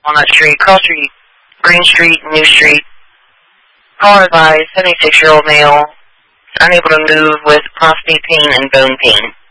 Walnut Street, Cross Street, Green Street, New Street. Caller advised, 76-year-old male, unable to move with prostate pain and bone pain.